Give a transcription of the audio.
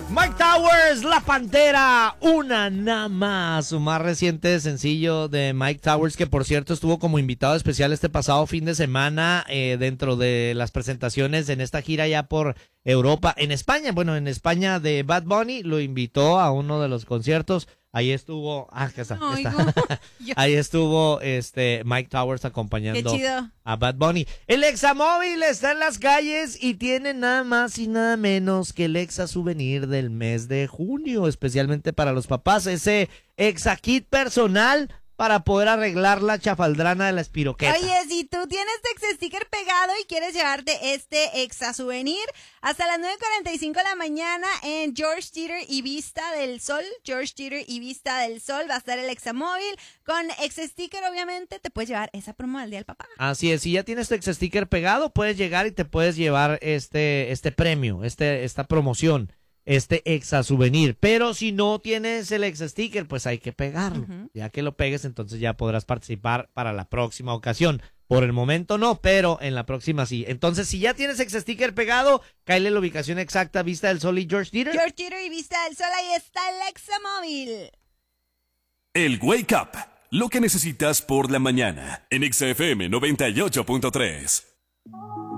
Mike Towers, La Pantera, una nada más, su más reciente sencillo de Mike Towers, que por cierto estuvo como invitado especial este pasado fin de semana dentro de las presentaciones en esta gira ya por Europa, en España, en España de Bad Bunny, lo invitó a uno de los conciertos. Ahí estuvo, acá está. Ahí estuvo Mike Towers acompañando a Bad Bunny. El Examóvil está en las calles y tiene nada más y nada menos que el Exa Souvenir del mes de junio, especialmente para los papás, ese Exa Kit personal para poder arreglar la chafaldrana de la espiroqueta. Oye, si tú tienes tu Exa Sticker pegado y quieres llevarte este Exa Souvenir, hasta las 9:45 de la mañana en George Theater y Vista del Sol. George Theater y Vista del Sol va a estar el Examóvil. Con Exa Sticker, obviamente, te puedes llevar esa promo del Día del Papá. Así es, si ya tienes tu Exa Sticker pegado, puedes llegar y te puedes llevar este premio, esta promoción. Exa Souvenir, pero si no tienes el Exa Sticker, pues hay que pegarlo. Ya que lo pegues, entonces ya podrás participar para la próxima ocasión. Por el momento no, pero en la próxima sí. Entonces, si ya tienes Exa Sticker pegado, cáele la ubicación exacta, Vista del Sol y George Theater. George Theater y Vista del Sol, ahí está el Examóvil. El Wake Up, lo que necesitas por la mañana, en XFM 98.3.